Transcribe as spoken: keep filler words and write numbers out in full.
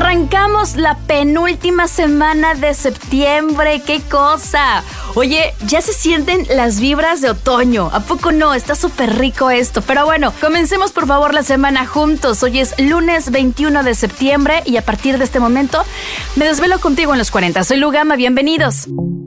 Arrancamos la penúltima semana de septiembre. ¡Qué cosa! Oye, ya se sienten las vibras de otoño. ¿A poco no? Está súper rico esto. Pero bueno, comencemos por favor la semana juntos. Hoy es lunes veintiuno de septiembre y a partir de este momento me desvelo contigo en los cuarenta. Soy Lu Gama, bienvenidos.